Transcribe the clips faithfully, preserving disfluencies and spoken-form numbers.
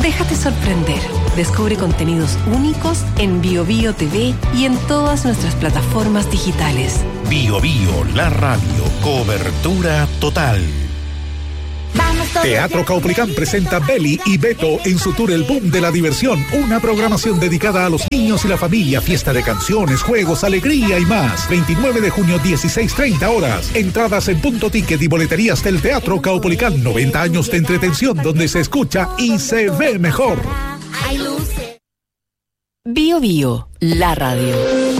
Déjate sorprender. Descubre contenidos únicos en BioBio T V y en todas nuestras plataformas digitales. BioBio, la radio. Cobertura total. Teatro Caupolicán presenta Beli y Beto en su tour El Boom de la Diversión, una programación dedicada a los niños y la familia, fiesta de canciones, juegos, alegría y más. veintinueve de junio, dieciséis treinta horas. Entradas en Punto Ticket y boleterías del Teatro Caupolicán. noventa años de entretención donde se escucha y se ve mejor. Bio Bio, la radio.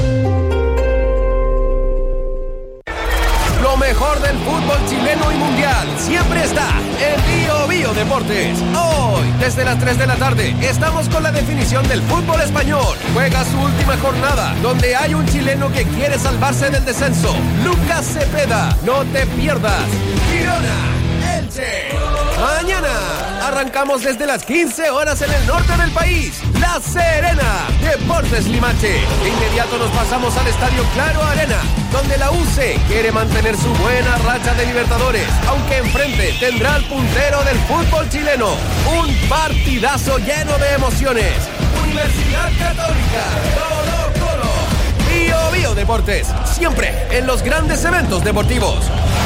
Lo mejor del fútbol chileno y mundial siempre está en Bio Bio Deportes. Hoy, desde las tres de la tarde, estamos con la definición del fútbol español. Juega su última jornada, donde hay un chileno que quiere salvarse del descenso. Lucas Cepeda, no te pierdas. Girona, Elche. Mañana arrancamos desde las quince horas en el norte del país. La Serena, Deportes Limache. De inmediato nos pasamos al Estadio Claro Arena, donde la U C quiere mantener su buena racha de Libertadores, aunque enfrente tendrá al puntero del fútbol chileno. Un partidazo lleno de emociones. Universidad Católica, Colo Colo. Bio Bio Deportes, siempre en los grandes eventos deportivos.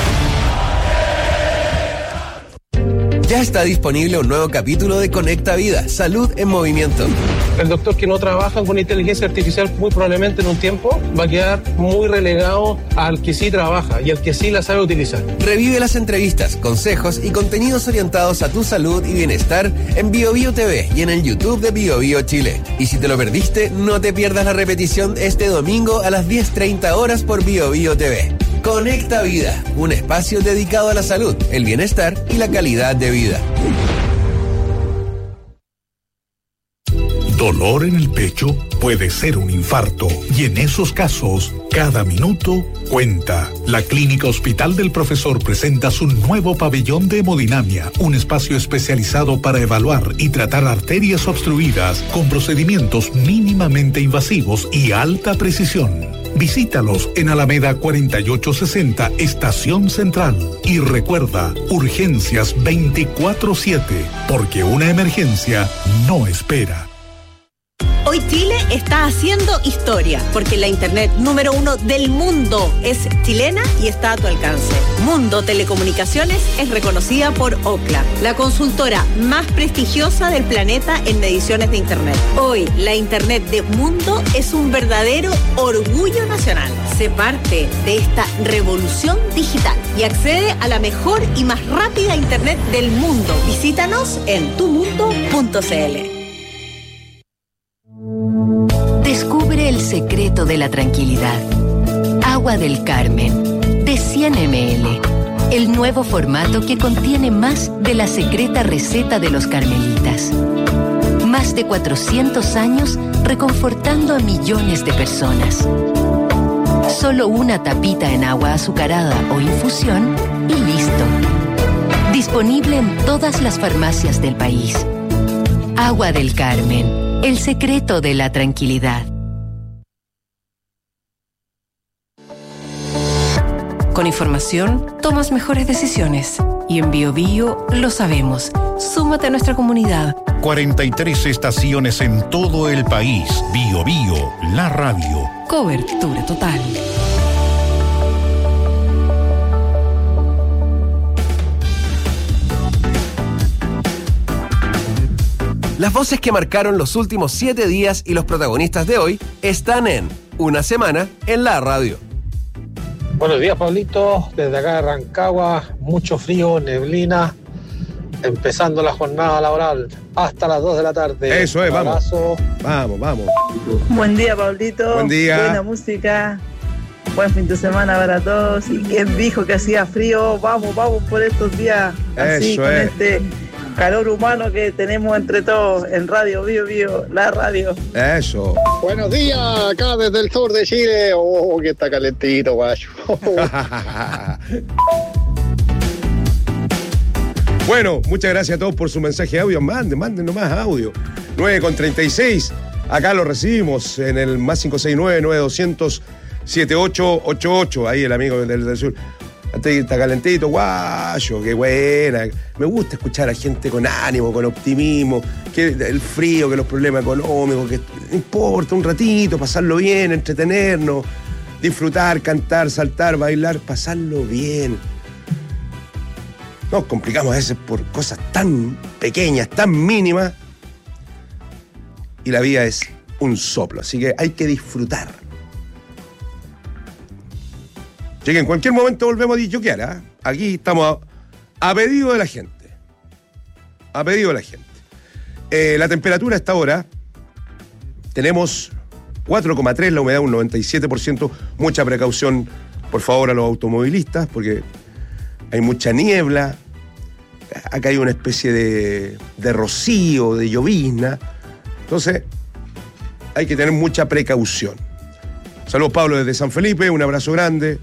Ya está disponible un nuevo capítulo de Conecta Vida, Salud en Movimiento. El doctor que no trabaja con inteligencia artificial muy probablemente en un tiempo va a quedar muy relegado al que sí trabaja y al que sí la sabe utilizar. Revive las entrevistas, consejos y contenidos orientados a tu salud y bienestar en BioBio T V y en el YouTube de BioBio Chile. Y si te lo perdiste, no te pierdas la repetición este domingo a las diez treinta horas por BioBio T V. Conecta Vida, un espacio dedicado a la salud, el bienestar y la calidad de vida. Dolor en el pecho puede ser un infarto y en esos casos, cada minuto cuenta. La Clínica Hospital del Profesor presenta su nuevo pabellón de hemodinamia, un espacio especializado para evaluar y tratar arterias obstruidas con procedimientos mínimamente invasivos y alta precisión. Visítalos en Alameda cuarenta y ocho sesenta, Estación Central. Y recuerda, urgencias veinticuatro siete, porque una emergencia no espera. Hoy Chile está haciendo historia, porque la internet número uno del mundo es chilena y está a tu alcance. Mundo Telecomunicaciones es reconocida por Ookla, la consultora más prestigiosa del planeta en mediciones de internet. Hoy, la internet de Mundo es un verdadero orgullo nacional. Sé parte de esta revolución digital y accede a la mejor y más rápida internet del mundo. Visítanos en tu mundo punto c l. Descubre el secreto de la tranquilidad. Agua del Carmen, de cien mililitros. El nuevo formato que contiene más de la secreta receta de los carmelitas. Más de cuatrocientos años reconfortando a millones de personas. Solo una tapita en agua azucarada o infusión y listo. Disponible en todas las farmacias del país. Agua del Carmen. El secreto de la tranquilidad. Con información, tomas mejores decisiones. Y en BioBio lo sabemos. Súmate a nuestra comunidad. cuarenta y tres estaciones en todo el país. BioBio, la radio. Cobertura total. Las voces que marcaron los últimos siete días y los protagonistas de hoy están en Una Semana en la Radio. Buenos días, Pablito. Desde acá de Rancagua, mucho frío, neblina, empezando la jornada laboral hasta las dos de la tarde. Eso es, vamos. Abrazo. Vamos, vamos. Buen día, Pablito. Buen día. Buena música. Buen fin de semana para todos. Y quien dijo que hacía frío, vamos, vamos por estos días. Así, Eso con es. este calor humano que tenemos entre todos en Radio Bio Bio, la radio. Eso. Buenos días, acá desde el sur de Chile. Oh, que está calentito, guacho. Bueno, muchas gracias a todos por su mensaje de audio. Manden, manden nomás audio. nueve con treinta y seis. Acá lo recibimos en el más cinco seis nueve, nueve dos cero cero, siete ocho ocho ocho. Ahí el amigo del, del sur. Está calentito, guayo, qué buena. Me gusta escuchar a gente con ánimo, con optimismo, que el frío, que los problemas económicos, que no importa, un ratito, pasarlo bien, entretenernos, disfrutar, cantar, saltar, bailar, pasarlo bien. Nos complicamos a veces por cosas tan pequeñas, tan mínimas, y la vida es un soplo, así que hay que disfrutar. Así que en cualquier momento volvemos a disjoquear, ¿eh? Aquí estamos a, a pedido de la gente. A pedido de la gente. Eh, la temperatura a esta hora, tenemos cuatro coma tres, la humedad un noventa y siete por ciento. Mucha precaución, por favor, a los automovilistas, porque hay mucha niebla. Acá hay una especie de, de rocío, de llovizna. Entonces, hay que tener mucha precaución. Saludos, Pablo, desde San Felipe. Un abrazo grande.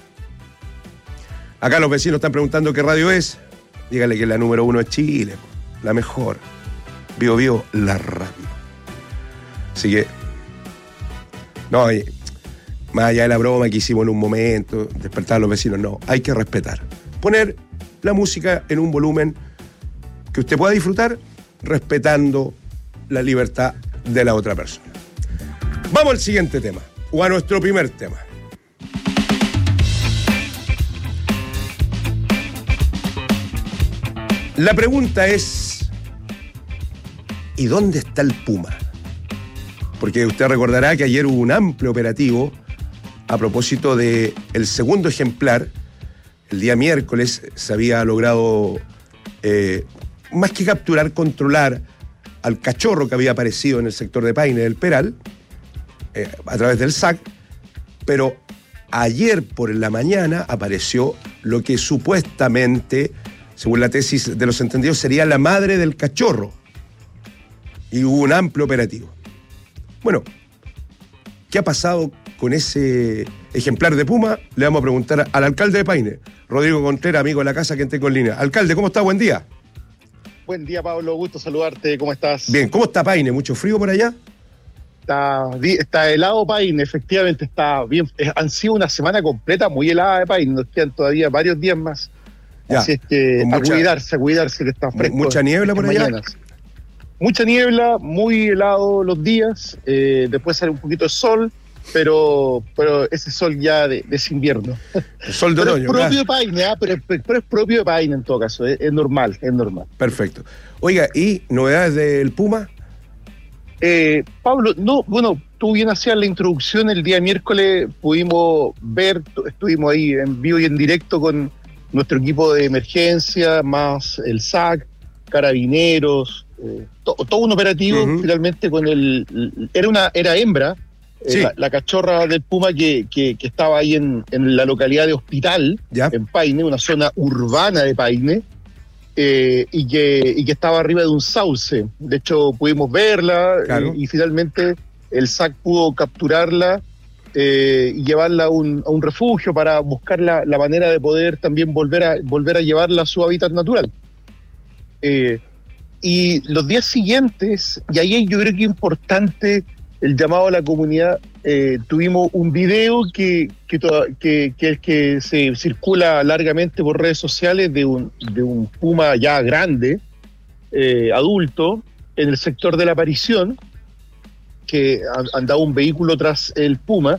Acá los vecinos están preguntando qué radio es. Dígale que la número uno es Chile, la mejor. Bio Bio, la radio. Así que, no, más allá de la broma que hicimos en un momento, despertar a los vecinos, no, hay que respetar. Poner la música en un volumen que usted pueda disfrutar, respetando la libertad de la otra persona. Vamos al siguiente tema, o a nuestro primer tema. La pregunta es, ¿y dónde está el Puma? Porque usted recordará que ayer hubo un amplio operativo a propósito del segundo ejemplar. El día miércoles se había logrado, eh, más que capturar, controlar al cachorro que había aparecido en el sector de Paine del Peral, eh, a través del S A C, pero ayer por la mañana apareció lo que supuestamente, según la tesis de los entendidos, sería la madre del cachorro. Y hubo un amplio operativo. Bueno, ¿qué ha pasado con ese ejemplar de Puma? Le vamos a preguntar al alcalde de Paine, Rodrigo Contreras, amigo de la casa, quien tengo en línea. Alcalde, ¿cómo está? Buen día. Buen día, Pablo. Gusto saludarte. ¿Cómo estás? Bien, ¿cómo está Paine? ¿Mucho frío por allá? Está, está helado Paine, efectivamente está bien. Han sido una semana completa muy helada de Paine. Nos quedan todavía varios días más. Ya, así es que a mucha, cuidarse, a cuidarse que está fresco. ¿Mucha niebla por allá? Mañanas. Mucha niebla, muy helado los días, eh, después sale un poquito de sol, pero, pero ese sol ya de, de ese invierno. El sol de pero otoño. Es propio de Paine, ¿eh? pero, pero es propio de Paine en todo caso, es, es normal, es normal. Perfecto. Oiga, ¿y novedades del Puma? Eh, Pablo, no, bueno, tú bien hacías la introducción, el día miércoles pudimos ver, estuvimos ahí en vivo y en directo con nuestro equipo de emergencia, más el S A C, carabineros, eh, to, todo un operativo, uh-huh. Finalmente con el, era una era hembra, sí. eh, la, la cachorra del Puma que, que, que estaba ahí en, en la localidad de Hospital, ¿ya? En Paine, una zona urbana de Paine, eh, y, que, y que estaba arriba de un sauce. De hecho, pudimos verla, claro. eh, y finalmente el S A C pudo capturarla eh, y llevarla a un, a un refugio para buscar la, la manera de poder también volver a, volver a llevarla a su hábitat natural. Eh, y los días siguientes, y ahí yo creo que es importante el llamado a la comunidad, eh, tuvimos un video que que, toda, que, que, que se circula largamente por redes sociales de un, de un puma ya grande, eh, adulto, en el sector de la Aparición, que andaba un vehículo tras el puma,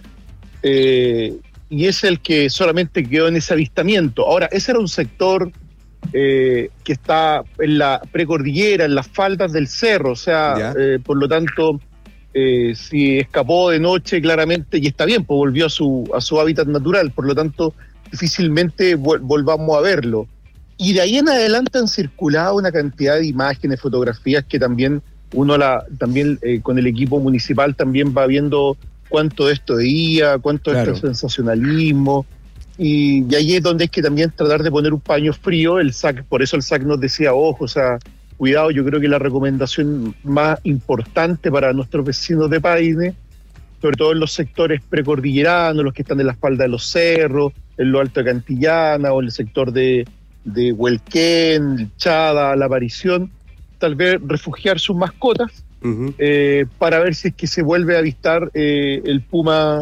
eh, y es el que solamente quedó en ese avistamiento. Ahora, ese era un sector Eh, que está en la precordillera, en las faldas del cerro, o sea, eh, por lo tanto, eh, si escapó de noche, claramente, y está bien, pues volvió a su, a su hábitat natural, por lo tanto, difícilmente vol- volvamos a verlo. Y de ahí en adelante han circulado una cantidad de imágenes, fotografías que también uno la, también eh, con el equipo municipal también va viendo cuánto de esto de I A, cuánto de claro. Este sensacionalismo. Y, y ahí es donde es que también tratar de poner un paño frío, el S A C, por eso el S A C nos decía, ojo, o sea, cuidado, yo creo que la recomendación más importante para nuestros vecinos de Paine, sobre todo en los sectores precordilleranos, los que están en la espalda de los cerros, en lo alto de Cantillana o en el sector de, de Huelquén, Chada, La Aparición, tal vez refugiar sus mascotas uh-huh. eh, para ver si es que se vuelve a avistar eh, el puma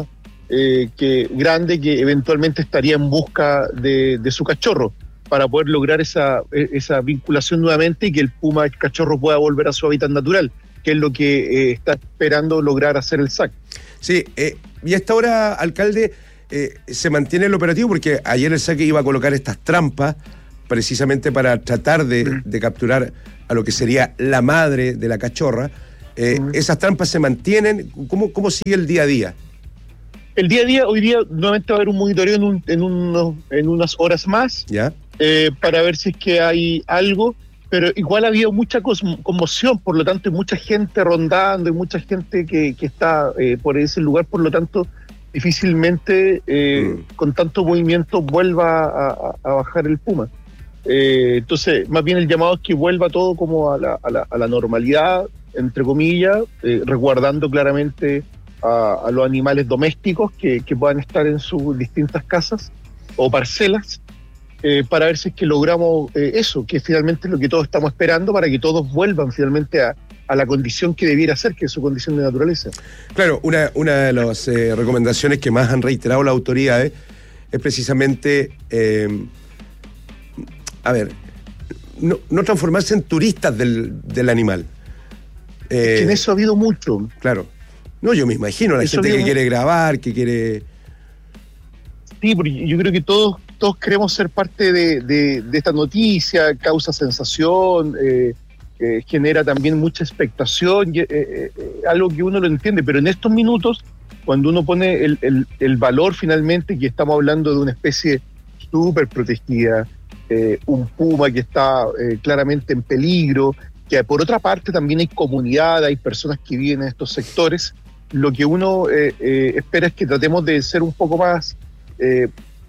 eh, que, grande que eventualmente estaría en busca de, de su cachorro para poder lograr esa, esa vinculación nuevamente y que el puma, el cachorro, pueda volver a su hábitat natural, que es lo que eh, está esperando lograr hacer el S A C. Sí, eh, y a esta hora, alcalde, eh, se mantiene el operativo porque ayer el S A C iba a colocar estas trampas precisamente para tratar de, mm. de capturar a lo que sería la madre de la cachorra. Eh, mm. ¿Esas trampas se mantienen? ¿Cómo, cómo sigue el día a día? El día a día, hoy día nuevamente va a haber un monitoreo en, un, en, unos, en unas horas más. ¿Ya? Eh, para ver si es que hay algo, pero igual ha habido mucha conmoción, por lo tanto hay mucha gente rondando, hay mucha gente que, que está eh, por ese lugar, por lo tanto difícilmente eh, mm. con tanto movimiento vuelva a, a, a bajar el puma. Eh, entonces, más bien el llamado es que vuelva todo como a la, a la, a la normalidad, entre comillas, eh, resguardando claramente a, a los animales domésticos que, que puedan estar en sus distintas casas o parcelas. Eh, para ver si es que logramos eh, eso, que finalmente es lo que todos estamos esperando para que todos vuelvan finalmente a, a la condición que debiera ser, que es su condición de naturaleza. Claro, una, una de las eh, recomendaciones que más han reiterado las autoridades es precisamente, eh, a ver, no, no transformarse en turistas del, del animal. Eh, es que en eso ha habido mucho. Claro. No, yo me imagino, la eso gente que mucho. quiere grabar, que quiere... Sí, porque yo creo que todos todos queremos ser parte de, de, de esta noticia, causa sensación, eh, eh, genera también mucha expectación, eh, eh, algo que uno lo entiende, pero en estos minutos, cuando uno pone el, el, el valor finalmente, que estamos hablando de una especie súper protegida, eh, un puma que está eh, claramente en peligro, que por otra parte también hay comunidad, hay personas que viven en estos sectores, lo que uno eh, eh, espera es que tratemos de ser un poco más... Eh,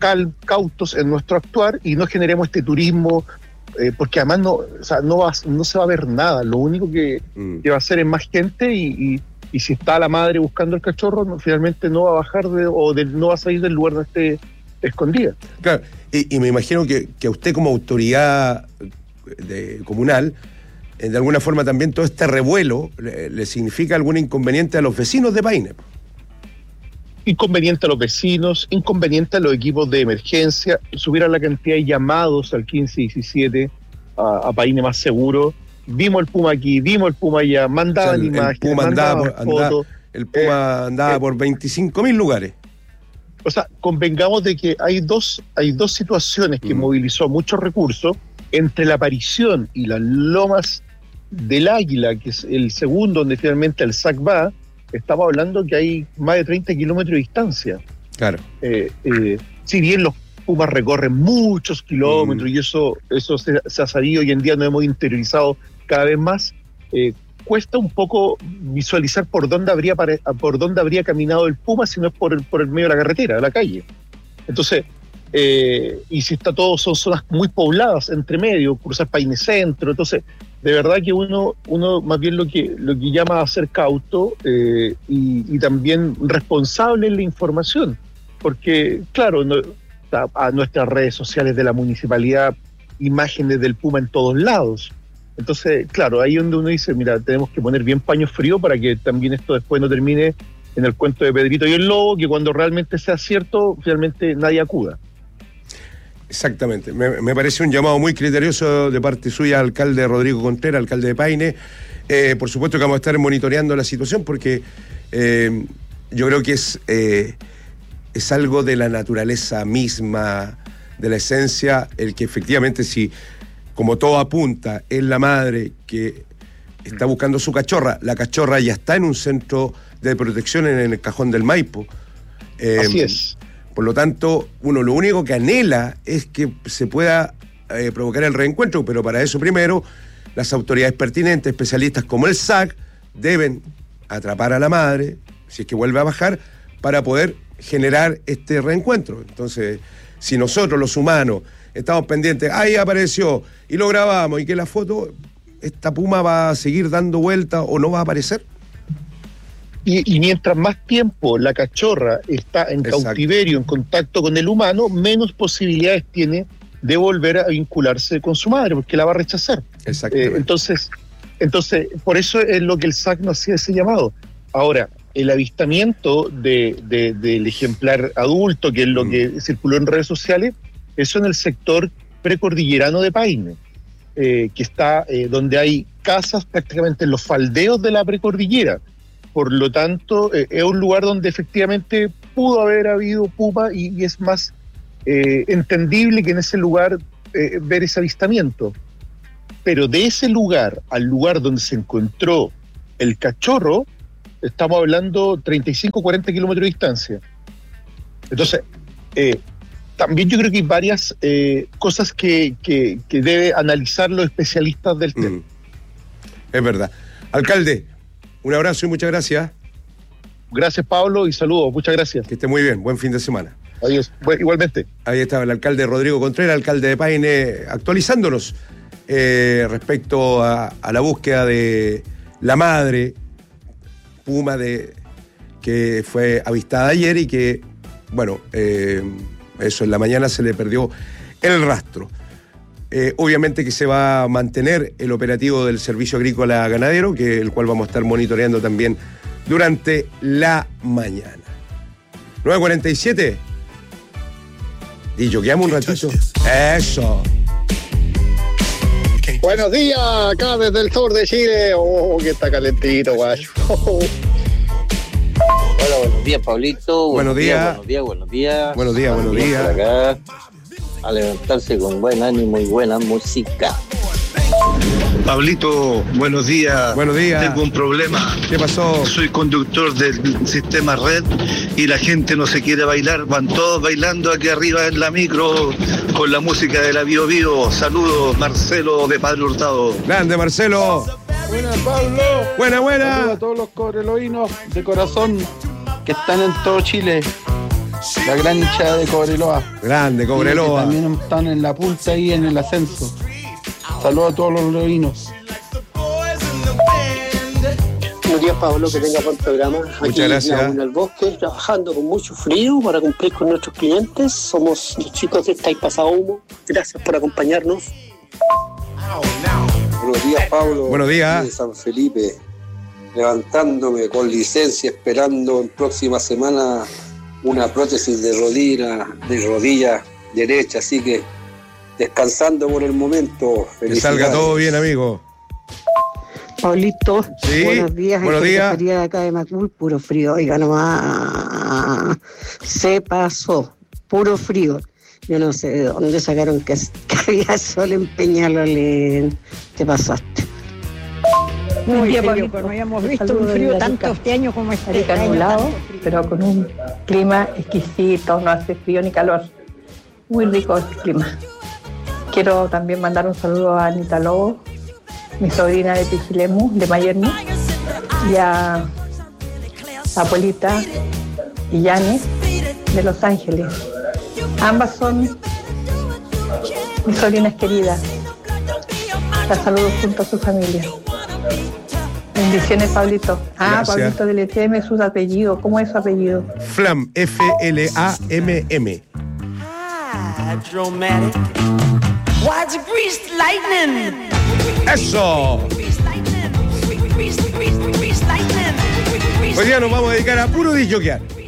cautos en nuestro actuar y no generemos este turismo, eh, porque además no, o sea, no, va, no se va a ver nada, lo único que, mm. que va a hacer es más gente y, y, y si está la madre buscando el cachorro, no, finalmente no va a bajar de, o de, no va a salir del lugar donde esté escondida. Claro, y, y me imagino que, que a usted como autoridad de, comunal, eh, de alguna forma también todo este revuelo le, le significa algún inconveniente a los vecinos de Paine. Inconveniente a los vecinos, inconveniente a los equipos de emergencia, subir a la cantidad de llamados al quince diecisiete a, a Paine Más Seguro. Vimos el puma aquí, vimos el puma allá, mandaban o sea, imágenes, el puma mandaban andaba por, fotos. Andaba, el puma eh, andaba eh, por veinticinco mil lugares. O sea, convengamos de que hay dos, hay dos situaciones que mm. movilizó muchos recursos entre la aparición y las lomas del Águila, que es el segundo donde finalmente el S A C va. Estamos hablando que hay más de treinta kilómetros de distancia. Claro. Eh, eh, si bien los pumas recorren muchos kilómetros mm. y eso, eso se, se ha sabido hoy en día, nos hemos interiorizado cada vez más, eh, cuesta un poco visualizar por dónde habría por dónde habría caminado el puma si no es por el, por el medio de la carretera, de la calle. Entonces, eh, y si está todo, son zonas muy pobladas entre medio, cruzar Paine Centro, entonces de verdad que uno uno más bien lo que lo que llama a ser cauto eh, y, y también responsable en la información, porque claro, no, a, a nuestras redes sociales de la municipalidad imágenes del puma en todos lados, entonces claro, ahí donde uno dice, mira, tenemos que poner bien paño frío para que también esto después no termine en el cuento de Pedrito y el Lobo, que cuando realmente sea cierto, finalmente nadie acuda. Exactamente, me, me parece un llamado muy criterioso de parte suya, alcalde Rodrigo Contreras, alcalde de Paine. Eh, por supuesto que vamos a estar monitoreando la situación porque eh, yo creo que es, eh, es algo de la naturaleza misma, de la esencia, el que efectivamente si, como todo apunta, es la madre que está buscando su cachorra, la cachorra ya está en un centro de protección en el Cajón del Maipo. Eh, Así es. Por lo tanto, uno lo único que anhela es que se pueda eh, provocar el reencuentro, pero para eso primero las autoridades pertinentes, especialistas como el S A C, deben atrapar a la madre, si es que vuelve a bajar, para poder generar este reencuentro. Entonces, si nosotros los humanos estamos pendientes, ahí apareció, y lo grabamos, y que la foto, esta puma va a seguir dando vuelta o no va a aparecer. Y, y mientras más tiempo la cachorra está en Exacto. cautiverio, en contacto con el humano, menos posibilidades tiene de volver a vincularse con su madre, porque la va a rechazar. Exactamente. Eh, entonces, entonces, por eso es lo que el S A C nos hacía ese llamado. Ahora, el avistamiento de, de, del ejemplar adulto, que es lo mm. que circuló en redes sociales, eso en el sector precordillerano de Paine, eh, que está eh, donde hay casas prácticamente en los faldeos de la precordillera. Por lo tanto, eh, es un lugar donde efectivamente pudo haber habido puma y, y es más eh, entendible que en ese lugar eh, ver ese avistamiento. Pero de ese lugar al lugar donde se encontró el cachorro, estamos hablando treinta y cinco a cuarenta kilómetros de distancia. Entonces, eh, también yo creo que hay varias eh, cosas que, que, que deben analizar los especialistas del tema. Mm. Es verdad. Alcalde, un abrazo y muchas gracias. Gracias, Pablo, y saludos. Muchas gracias. Que esté muy bien. Buen fin de semana. Adiós. Bueno, igualmente. Ahí estaba el alcalde Rodrigo Contreras, alcalde de Paine, actualizándonos eh, respecto a, a la búsqueda de la madre puma de, que fue avistada ayer y que, bueno, eh, eso en la mañana se le perdió el rastro. Eh, obviamente que se va a mantener el operativo del Servicio Agrícola Ganadero, que el cual vamos a estar monitoreando también durante la mañana. nueve cuarenta y siete. Y yogueamos un ratito. Eso. Buenos días, acá desde el sur de Chile. Oh, que está calentito, guacho. Hola, buenos días, Pablito. Buenos días. Buenos días, buenos días. Buenos días, buenos días. Acá, a levantarse con buen ánimo y buena música. Pablito, buenos días. Buenos días. Tengo un problema. ¿Qué pasó? Soy conductor del sistema red y la gente no se quiere bailar. Van todos bailando aquí arriba en la micro con la música de la Bio Bio. Saludos, Marcelo de Padre Hurtado. Grande, Marcelo. Buena, Pablo. Buena, buena. Saludos a todos los cobreloínos de corazón que están en todo Chile. La gran hinchada de Cobreloa. Grande, Cobreloa. Y también están en la punta ahí en el ascenso. Saludos a todos los loínos. Buenos días, Pablo, que tenga buen programa. Muchas Aquí gracias. En el bosque, trabajando con mucho frío para cumplir con nuestros clientes. Somos los chicos de Estáis Pasado Humo. Gracias por acompañarnos. Buenos días, Pablo. Buenos días. De San Felipe, levantándome con licencia, esperando en próxima semana una prótesis de rodilla, de rodilla derecha, así que descansando por el momento. Que salga todo bien, amigo. Pablito, ¿Sí? buenos días. Buenos días. De acá de Macul, puro frío. Oiga, nomás se pasó, puro frío. Yo no sé de dónde sacaron que, que había sol en Peñalolén. Te pasaste. Muy bien, Pablito, no habíamos visto un frío tanto este año como este Está nublado, pero con un clima exquisito, no hace frío ni calor. Muy rico este clima. Quiero también mandar un saludo a Anita Lobo, mi sobrina de Pichilemu, de Mayerni, y a Abuelita y Yani de Los Ángeles. Ambas son mis sobrinas queridas. Las saludo junto a su familia. Bendiciones, Pablito. Ah, Gracias. Pablito, deletéeme su apellido. ¿Cómo es su apellido? Flam, F L A M M. ¡Eso! Hoy día nos vamos a dedicar a puro disjoquear.